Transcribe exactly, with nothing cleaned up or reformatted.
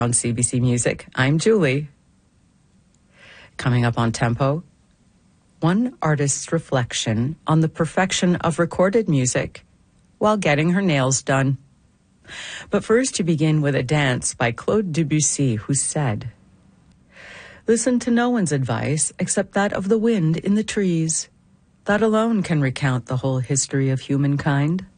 On C B C Music, I'm Julie. Coming up on Tempo, one artist's reflection on the perfection of recorded music while getting her nails done. But first, you begin with a dance by Claude Debussy, who said, "Listen to no one's advice except that of the wind in the trees. That alone can recount the whole history of humankind."